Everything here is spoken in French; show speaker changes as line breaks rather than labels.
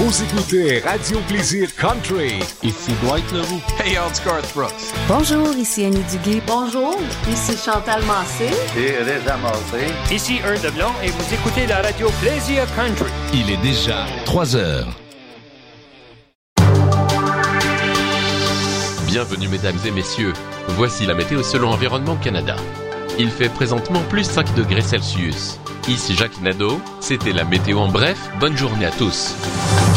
Vous écoutez Radio Plaisir Country.
Ici Dwight Leroux.
Hey, it's Garth Brooks.
Bonjour, ici Annie Duguay.
Bonjour, ici Chantal Massé.
Et Reza Massé.
Ici Ern Leblanc et vous écoutez la radio Plaisir Country.
Il est déjà 3 heures.
Bienvenue mesdames et messieurs, voici la météo selon Environnement Canada. Il fait présentement plus 5 degrés Celsius. Ici Jacques Nadeau, c'était la météo en bref, bonne journée à tous.